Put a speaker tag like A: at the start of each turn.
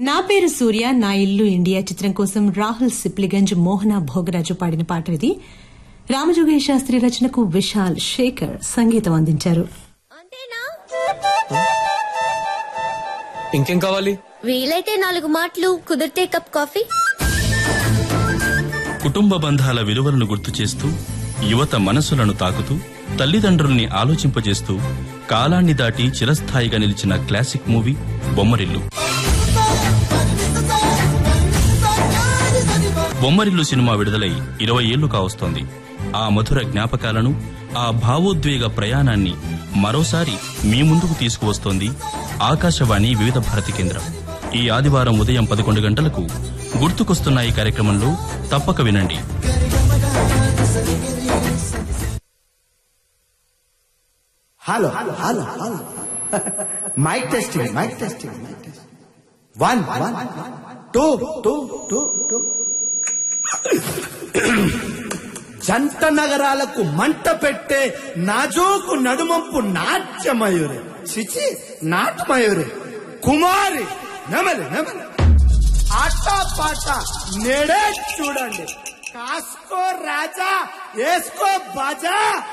A: నా పేరు సూర్య నా ఇల్లు ఇండియా చిత్రం కోసం రాహుల్ సిప్లిగంజ్ మోహన భోగరాజు పాడిన పాట ఇది. రామజోగయ్య శాస్త్రి రచనకు విశాల్ శేఖర్ సంగీతం అందించారు.
B: ఇంకేం కావాలి?
C: వీలైతే 4 మాటలు, కుదిరితే కప్ కాఫీ.
D: కుటుంబ బంధాల విలువలను గుర్తు చేస్తూ, యువత మనసులను తాకుతూ, తల్లిదండ్రుల్ని ఆలోచింపజేస్తూ, కాలాన్ని దాటి చిరస్థాయిగా నిలిచిన classic movie Bommarillu. Bommarillu cinema విడుదలై 20 ఏళ్లు కావస్తోంది. ఆ మధుర జ్ఞాపకాలను, ఆ భావోద్వేగ ప్రయాణాన్ని మరోసారి మీ ముందుకు తీసుకువస్తోంది ఆకాశవాణి వివిధ భారతి కేంద్రం. ఈ ఆదివారం ఉదయం 11 గంటలకు గుర్తుకొస్తున్న ఈ కార్యక్రమంలో తప్పక వినండి.
E: Hello hello hello mic testing 1 2 జంట నగరాలకు మంట పెట్టే నాజోకు నడుమంపు నాట్యమయూరి చిచి నాట్యమయూరి కుమారి నెమలి ఆట పాట నేడే చూడండి. కాస్కో రాజా వేసుకో బాజా.